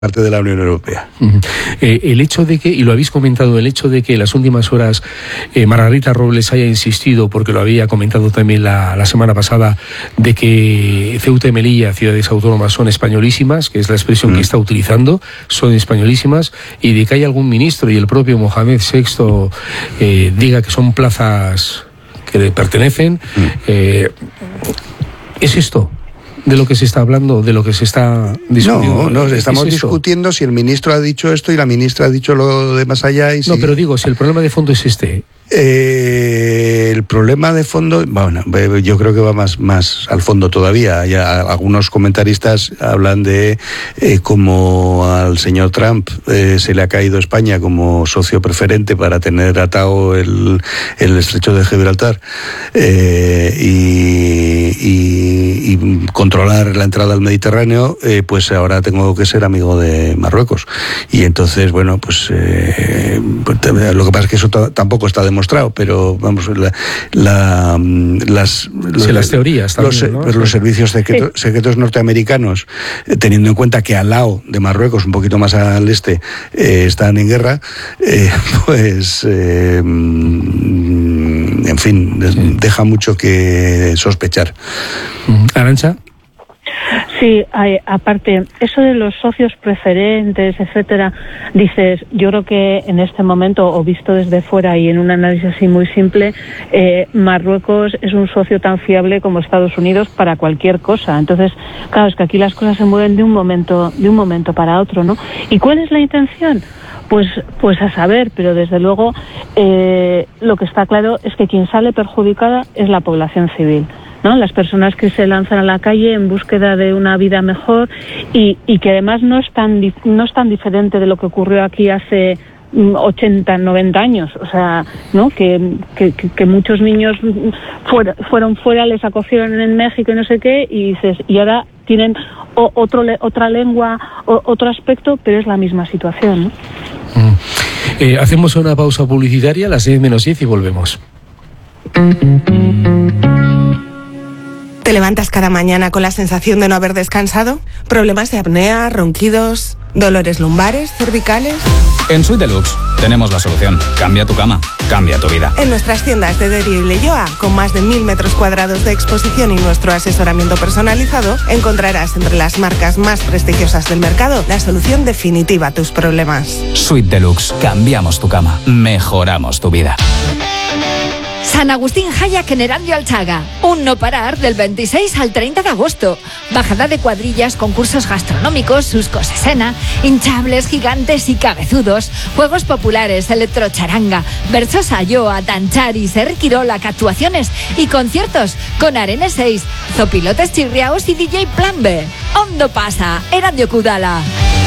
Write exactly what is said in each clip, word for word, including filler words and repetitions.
parte de la Unión Europea. Uh-huh. Eh, el hecho de que, y lo habéis comentado, el hecho de que en las últimas horas eh, Margarita Robles haya insistido, porque lo había comentado también la, la semana pasada, de que Ceuta y Melilla, ciudades autónomas, son españolísimas, que es la expresión uh-huh. que está utilizando, son españolísimas, y de que hay algún ministro y el propio Mohamed sexto eh, diga que son plazas que le pertenecen. Uh-huh. Eh, ¿es esto de lo que se está hablando, de lo que se está discutiendo? No, no, estamos discutiendo si el ministro ha dicho esto y la ministra ha dicho lo de más allá. Y si... No, pero digo, si el problema de fondo es este. Eh, el problema de fondo, bueno, yo creo que va más, más al fondo todavía. Ya algunos comentaristas hablan de eh, cómo al señor Trump eh, se le ha caído España como socio preferente para tener atado el, el estrecho de Gibraltar eh, y, y, y controlar la entrada al Mediterráneo, eh, pues ahora tengo que ser amigo de Marruecos. Y entonces, bueno, pues, eh, pues lo que pasa es que eso t- tampoco está demostrado. Pero vamos, la, la, las, los, sí, las teorías también, los, ¿no? pues los servicios secretos, sí. secretos norteamericanos, eh, teniendo en cuenta que al lado de Marruecos, un poquito más al este, eh, están en guerra, eh, pues eh, en fin, sí. deja mucho que sospechar. Arantxa. Sí, hay, aparte, eso de los socios preferentes, etcétera, dices, yo creo que en este momento, o visto desde fuera y en un análisis así muy simple, eh, Marruecos es un socio tan fiable como Estados Unidos para cualquier cosa. Entonces, claro, es que aquí las cosas se mueven de un momento, de un momento para otro, ¿no? ¿Y cuál es la intención? Pues, pues a saber, pero desde luego eh, lo que está claro es que quien sale perjudicada es la población civil, ¿no? Las personas que se lanzan a la calle en búsqueda de una vida mejor y, y que además no es tan no es tan diferente de lo que ocurrió aquí hace ochenta, noventa años, o sea, ¿no? Que, que, que muchos niños fuera, fueron fuera, les acogieron en México y no sé qué, y dices, y ahora tienen o, otro otra lengua, o, otro aspecto, pero es la misma situación, ¿no? Mm. Eh, hacemos una pausa publicitaria a las seis menos diez y volvemos. ¿Te levantas cada mañana con la sensación de no haber descansado? ¿Problemas de apnea, ronquidos, dolores lumbares, cervicales? En Suite Deluxe tenemos la solución. Cambia tu cama, cambia tu vida. En nuestras tiendas de Derio y Leioa, con más de mil metros cuadrados de exposición y nuestro asesoramiento personalizado, encontrarás entre las marcas más prestigiosas del mercado la solución definitiva a tus problemas. Suite Deluxe. Cambiamos tu cama, mejoramos tu vida. San Agustín Hayak en Erandio Alchaga. Un no parar del veintiséis al treinta de agosto. Bajada de cuadrillas, concursos gastronómicos, suscos escena, hinchables, gigantes y cabezudos, juegos populares, electrocharanga, versos ayoa, danchari, serquirola, actuaciones y conciertos con Arenes seis, zopilotes chirriaos y D J Plan B. Ondo pasa, Erandio Kudala.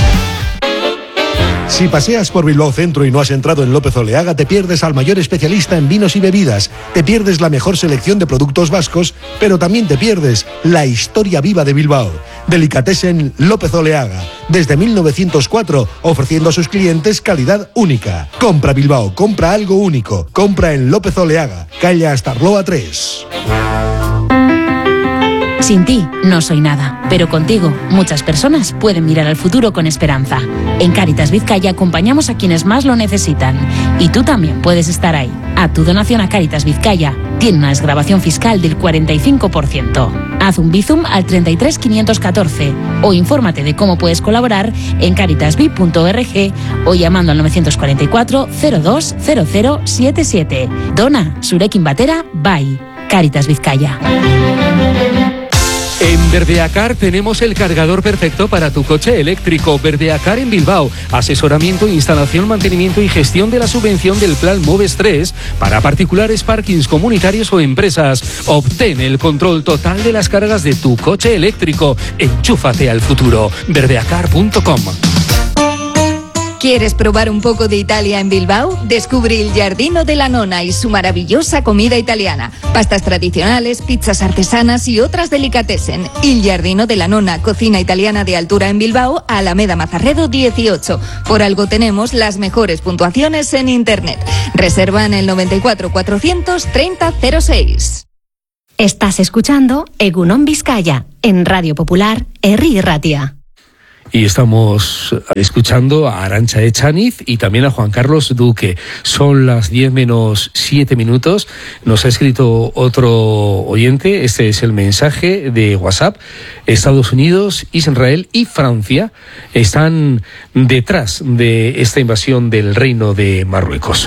Si paseas por Bilbao Centro y no has entrado en López Oleaga, te pierdes al mayor especialista en vinos y bebidas, te pierdes la mejor selección de productos vascos, pero también te pierdes la historia viva de Bilbao. Delicatessen López Oleaga, desde mil novecientos cuatro, ofreciendo a sus clientes calidad única. Compra Bilbao, compra algo único, compra en López Oleaga, calle Astarloa tres. Sin ti no soy nada, pero contigo muchas personas pueden mirar al futuro con esperanza. En Cáritas Vizcaya acompañamos a quienes más lo necesitan y tú también puedes estar ahí. A tu donación a Cáritas Vizcaya tiene una desgravación fiscal del cuarenta y cinco por ciento. Haz un bizum al treinta y tres quinientos catorce o infórmate de cómo puedes colaborar en caritasvi punto org o llamando al novecientos cuarenta y cuatro cero dos cero cero siete siete. Dona, Zurekin batera, bai. Cáritas Vizcaya. En Verdeacar tenemos el cargador perfecto para tu coche eléctrico. Verdeacar en Bilbao. Asesoramiento, instalación, mantenimiento y gestión de la subvención del Plan Moves tres para particulares, parkings comunitarios o empresas. Obtén el control total de las cargas de tu coche eléctrico. Enchúfate al futuro. verdeacar punto com. ¿Quieres probar un poco de Italia en Bilbao? Descubre il Giardino della Nonna y su maravillosa comida italiana. Pastas tradicionales, pizzas artesanas y otras delicatessen. Il Giardino della Nonna, cocina italiana de altura en Bilbao, Alameda Mazarredo dieciocho. Por algo tenemos las mejores puntuaciones en internet. Reserva en el noventa y cuatro cuatrocientos treinta cero seis. Estás escuchando Egunon Vizcaya en Radio Popular, Herri Irratia. y estamos escuchando a Arantxa Echaniz y también a Juan Carlos Duque. Son las diez menos siete minutos. Nos ha escrito otro oyente. Este es el mensaje de WhatsApp. Estados Unidos, Israel y Francia están detrás de esta invasión del Reino de Marruecos.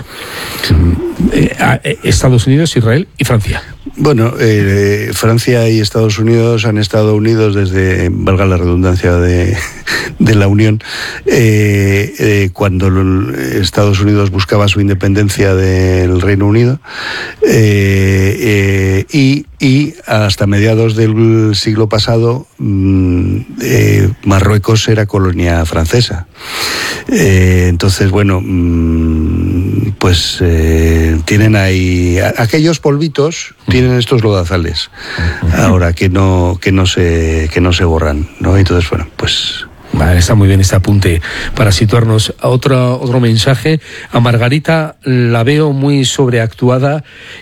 Estados Unidos, Israel y Francia. Bueno, eh, Francia y Estados Unidos han estado unidos desde, valga la redundancia, de, de la Unión, eh, eh, cuando Estados Unidos buscaba su independencia del Reino Unido, eh, eh, y, y hasta mediados del siglo pasado mmm, eh, Marruecos era colonia francesa. Eh, entonces, bueno, mmm, pues eh, tienen ahí aquellos polvitos, tienen estos lodazales ahora que no que no se que no se borran, ¿no? Entonces, bueno, pues vale, está muy bien este apunte para situarnos. A otro, otro mensaje. A Margarita la veo muy sobreactuada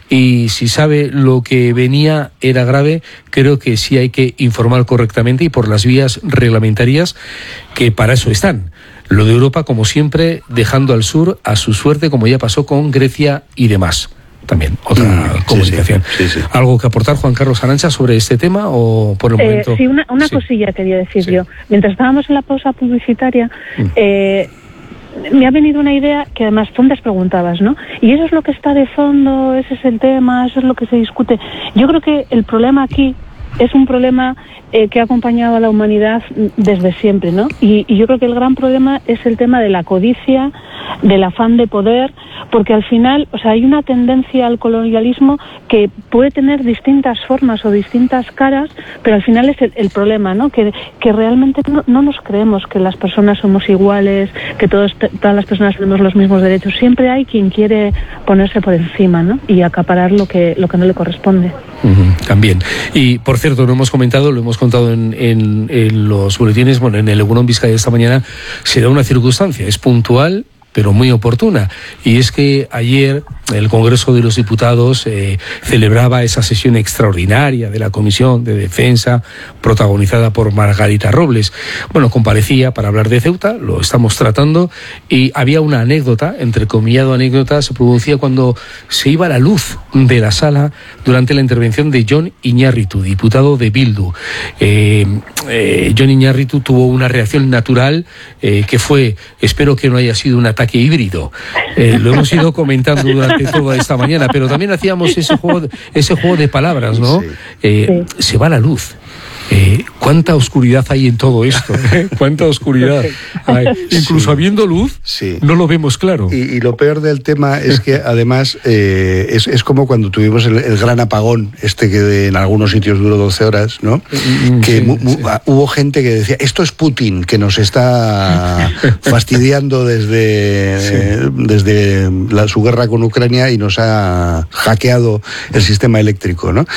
y si sabe lo que venía era grave. Creo que sí hay que informar correctamente y por las vías reglamentarias que para eso están. Lo de Europa, como siempre, dejando al sur a su suerte, como ya pasó con Grecia y demás. También, otra mm, comunicación. Sí, sí, sí. ¿Algo que aportar, Juan Carlos Arantxa, sobre este tema o por el momento? Eh, sí, una, una sí. cosilla quería decir sí. yo. Mientras estábamos en la pausa publicitaria, mm. eh, me ha venido una idea que además tú antes preguntabas, ¿no? Y eso es lo que está de fondo, ese es el tema, eso es lo que se discute. Yo creo que el problema aquí es un problema eh, que ha acompañado a la humanidad desde siempre, ¿no? Y, y yo creo que el gran problema es el tema de la codicia, del afán de poder, porque al final, o sea, hay una tendencia al colonialismo que puede tener distintas formas o distintas caras, pero al final es el, el problema, ¿no? Que, que realmente no, no nos creemos que las personas somos iguales, que todos, todas las personas tenemos los mismos derechos. Siempre hay quien quiere ponerse por encima, ¿no? Y acaparar lo que, lo que no le corresponde. Uh-huh, también. Y, por cierto, lo hemos comentado, lo hemos contado en, en, en los boletines, bueno, en el Egunon Vizcaya de esta mañana, se da una circunstancia, es puntual, pero muy oportuna, y es que ayer el Congreso de los Diputados eh, celebraba esa sesión extraordinaria de la Comisión de Defensa protagonizada por Margarita Robles. Bueno, comparecía para hablar de Ceuta, lo estamos tratando, y había una anécdota, entrecomillado anécdota, se producía cuando se iba la luz de la sala durante la intervención de Jon Iñárritu, diputado de Bildu. Eh, eh, Jon Iñárritu tuvo una reacción natural eh, que fue, espero que no haya sido un ataque híbrido. Eh, lo hemos ido comentando durante toda esta mañana, pero también hacíamos ese juego de, ese juego de palabras, ¿no? Sí. Eh, sí. Se va la luz. Eh, ¿Cuánta oscuridad hay en todo esto? ¿Eh? ¿Cuánta oscuridad hay? Incluso sí. habiendo luz, sí. no lo vemos claro. Y, y lo peor del tema es que además eh, es, es como cuando tuvimos el, el gran apagón, este que de, en algunos sitios duró doce horas, ¿no? Mm, que sí, mu, mu, sí. hubo gente que decía, esto es Putin, que nos está fastidiando desde, sí. eh, desde la, su guerra con Ucrania y nos ha hackeado el sistema eléctrico, ¿no?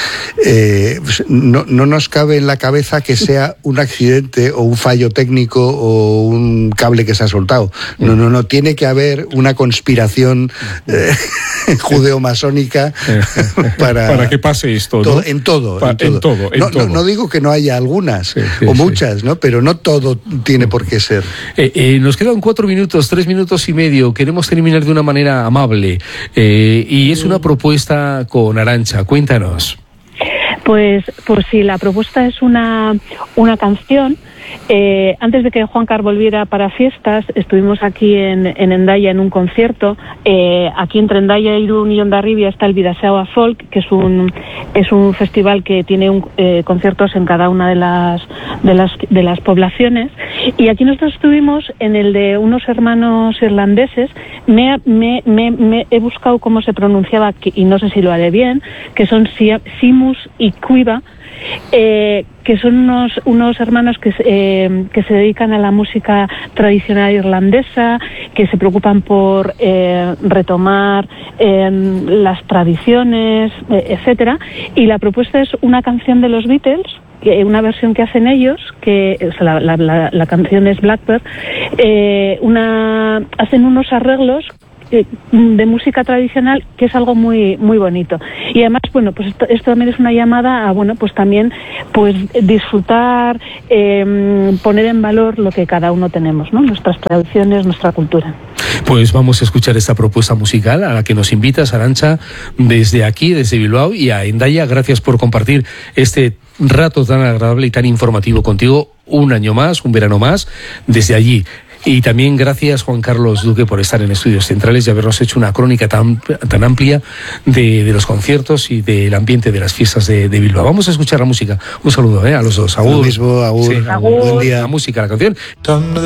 Eh, no, no nos cabe en la cabeza que sea un accidente o un fallo técnico o un cable que se ha soltado. No, no, no, tiene que haber una conspiración eh, judeo-masónica para, para que pase esto, ¿no? todo, en todo, pa, en todo. En todo, en no, todo. No, no digo que no haya algunas sí, sí, o muchas, sí. ¿no? Pero no todo tiene por qué ser. Eh, eh, nos quedan cuatro minutos, tres minutos y medio. Queremos terminar de una manera amable eh, y es una propuesta con Arantxa. Cuéntanos. Pues, pues sí, la propuesta es una, una canción. Eh, antes de que Juan Carlos volviera para fiestas, estuvimos aquí en, en Hendaya en un concierto. Eh, aquí entre Hendaya, Irún y Hondarribia está el Bidasoa Folk, que es un es un festival que tiene un, eh, conciertos en cada una de las de las de las poblaciones. Y aquí nosotros estuvimos en el de unos hermanos irlandeses. Me, me, me, me he buscado cómo se pronunciaba y no sé si lo haré bien, que son Simus y Cuiva. Eh, que son unos unos hermanos que, eh, que se dedican a la música tradicional irlandesa, que se preocupan por eh, retomar eh, las tradiciones, eh, etcétera. Y la propuesta es una canción de los Beatles, que, una versión que hacen ellos, que o sea, la, la, la, la canción es Blackbird. Eh, una hacen unos arreglos eh, de música tradicional, que es algo muy muy bonito. Y además, bueno, pues esto, esto también es una llamada a, bueno, pues también pues disfrutar, eh, poner en valor lo que cada uno tenemos, ¿no? Nuestras tradiciones, nuestra cultura. Pues vamos a escuchar esta propuesta musical a la que nos invitas, Arantxa, desde aquí, desde Bilbao, y a Hendaya. Gracias por compartir este rato tan agradable y tan informativo contigo, un año más, un verano más, desde allí. Y también gracias, Juan Carlos Duque, por estar en Estudios Centrales y habernos hecho una crónica tan, tan amplia de, de los conciertos y del ambiente de las fiestas de, de Bilbao. Vamos a escuchar la música. Un saludo, ¿eh? A los dos. Agur. Lo mismo, agur. Sí, agur. Buen día. La música, la canción.